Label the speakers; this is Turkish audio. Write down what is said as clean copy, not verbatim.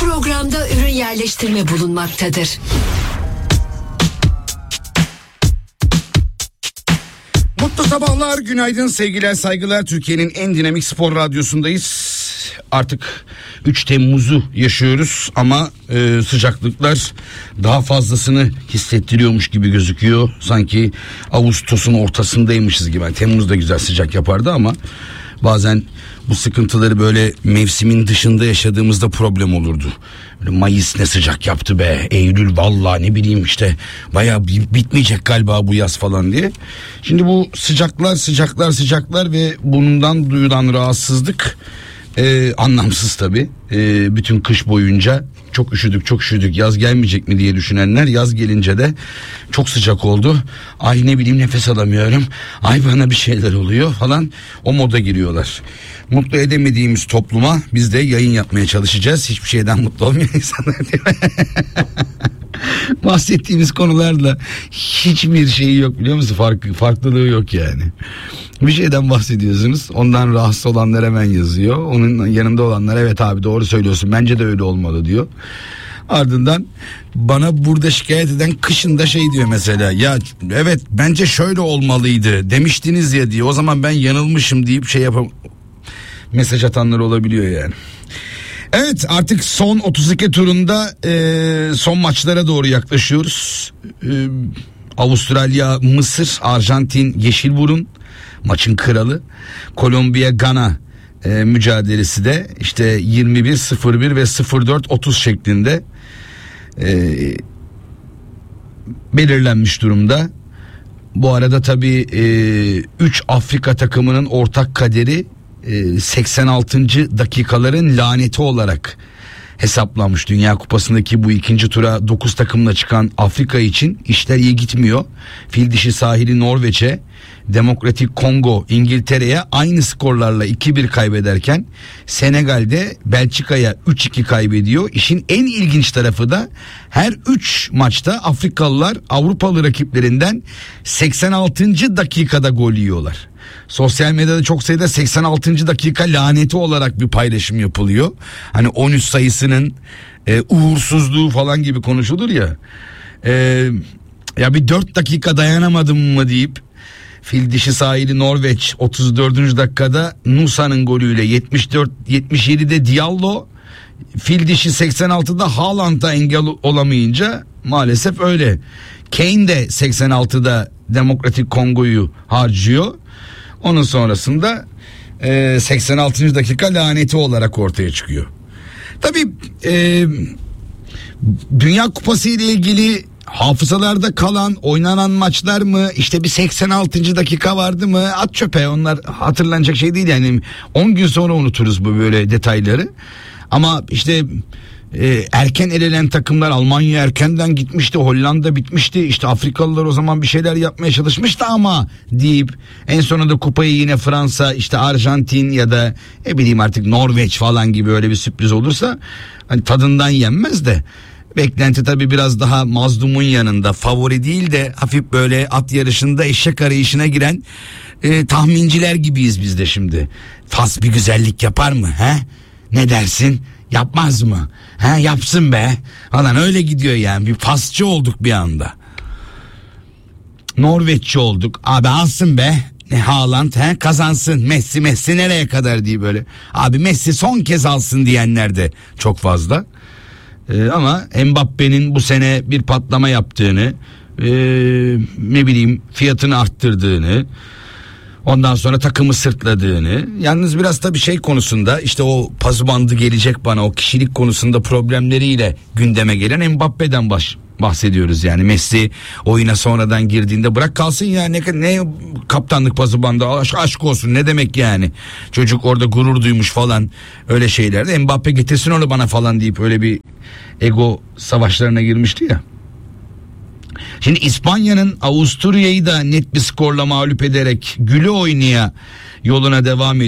Speaker 1: programda ürün yerleştirme bulunmaktadır.
Speaker 2: Mutlu sabahlar, günaydın, sevgiler, saygılar. Türkiye'nin en dinamik spor radyosundayız. Artık 3 Temmuz'u yaşıyoruz ama sıcaklıklar daha fazlasını hissettiriyormuş gibi gözüküyor. Sanki Ağustos'un ortasındaymışız gibi. Yani Temmuz'da güzel sıcak yapardı ama bazen bu sıkıntıları böyle mevsimin dışında yaşadığımızda problem olurdu. Böyle Mayıs ne sıcak yaptı be, Eylül vallahi ne bileyim işte bayağı bitmeyecek galiba bu yaz falan diye. Şimdi bu sıcaklar ve bundan duyulan rahatsızlık anlamsız tabii. Bütün kış boyunca çok üşüdük, yaz gelmeyecek mi diye düşünenler, yaz gelince de çok sıcak oldu, ay ne bileyim nefes alamıyorum, ay bana bir şeyler oluyor falan, o moda giriyorlar. Mutlu edemediğimiz topluma biz de yayın yapmaya çalışacağız. Hiçbir şeyden mutlu olmayan insanlar değil mi? Bahsettiğimiz konularla hiçbir şeyi yok, biliyor musun? Farklılığı yok yani. Bir şeyden bahsediyorsunuz, ondan rahatsız olanlar hemen yazıyor. Onun yanında olanlar evet abi doğru söylüyorsun, bence de öyle olmalı diyor. Ardından bana burada şikayet eden kışında şey diyor mesela, ya evet bence şöyle olmalıydı demiştiniz ya diye, o zaman ben yanılmışım deyip mesaj atanlar olabiliyor yani. Evet, artık son 32 turunda son maçlara doğru yaklaşıyoruz. Avustralya, Mısır, Arjantin, Yeşilburun maçın kralı. Kolombiya, Gana mücadelesi de işte 21-0-1 ve 0-4-30 şeklinde belirlenmiş durumda. Bu arada tabii 3 Afrika takımının ortak kaderi 86. dakikaların laneti olarak hesaplanmış. Dünya Kupası'ndaki bu ikinci tura 9 takımla çıkan Afrika için işler iyi gitmiyor. Fil dişi sahili Norveç'e, Demokratik Kongo İngiltere'ye aynı skorlarla 2-1 kaybederken Senegal'de Belçika'ya 3-2 kaybediyor. İşin en ilginç tarafı da her 3 maçta Afrikalılar Avrupalı rakiplerinden 86. dakikada gol yiyorlar. Sosyal medyada çok sayıda 86. dakika laneti olarak bir paylaşım yapılıyor. Hani 13 sayısının uğursuzluğu falan gibi konuşulur ya. Ya bir 4 dakika dayanamadım mı deyip fil dişi sahili Norveç 34. dakikada Nusa'nın golüyle, 77'de Diallo, fil dişi 86'da Haaland'a engel olamayınca maalesef öyle. Kane de 86'da Demokratik Kongo'yu harcıyor. Onun sonrasında 86. dakika laneti olarak ortaya çıkıyor. Tabii Dünya Kupası ile ilgili hafızalarda kalan oynanan maçlar mı, işte bir 86. dakika vardı mı, at çöpe, onlar hatırlanacak şey değil yani. 10 gün sonra unuturuz bu böyle detayları. Ama işte erken elenen takımlar, Almanya erkenden gitmişti, Hollanda bitmişti, işte Afrikalılar o zaman bir şeyler yapmaya çalışmıştı ama deyip en sonunda kupayı yine Fransa, işte Arjantin ya da ne bileyim artık Norveç falan gibi öyle bir sürpriz olursa hani tadından yenmez de, beklenti tabii biraz daha mazlumun yanında, favori değil de hafif böyle at yarışında eşek arayışına giren tahminciler gibiyiz biz de şimdi. Fas bir güzellik yapar mı he? Ne dersin? Yapmaz mı? He, yapsın be. Falan öyle gidiyor yani. Bir Fasçı olduk bir anda. Norveççi olduk. Abi alsın be. Haaland kazansın. Messi nereye kadar diye böyle. Abi Messi son kez alsın diyenler de çok fazla. Ama Mbappe'nin bu sene bir patlama yaptığını, ne bileyim fiyatını arttırdığını, ondan sonra takımı sırtladığını, yalnız biraz tabii şey konusunda, işte o pazı bandı gelecek bana, o kişilik konusunda problemleriyle gündeme gelen Mbappe'den bahsediyoruz yani. Messi oyuna sonradan girdiğinde bırak kalsın ya, ne kaptanlık pazı bandı, aşk olsun, ne demek yani, çocuk orada gurur duymuş falan, öyle şeylerde Mbappe getirsin onu bana falan deyip öyle bir ego savaşlarına girmişti ya. Şimdi İspanya'nın Avusturya'yı da net bir skorla mağlup ederek güle oynaya yoluna devam ediyor.